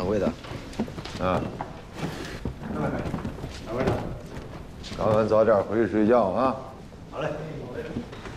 常会的。 啊， 掌柜的， 赶晚早点回去睡觉啊。 好嘞。